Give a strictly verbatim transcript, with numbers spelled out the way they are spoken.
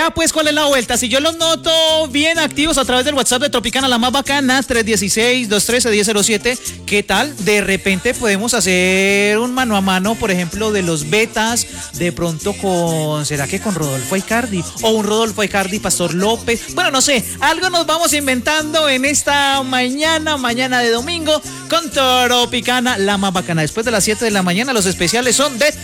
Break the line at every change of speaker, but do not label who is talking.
Vea pues cuál es la vuelta. Si yo los noto bien activos a través del WhatsApp de Tropicana, la más bacana, tres uno seis, dos uno tres, uno cero cero siete, ¿qué tal? De repente podemos hacer un mano a mano, por ejemplo, de los betas, de pronto con, ¿será que con Rodolfo Aicardi? O un Rodolfo Aicardi, Pastor López. Bueno, no sé, algo nos vamos inventando en esta mañana, mañana de domingo, con Tropicana, la más bacana. Después de las siete de la mañana, los especiales son de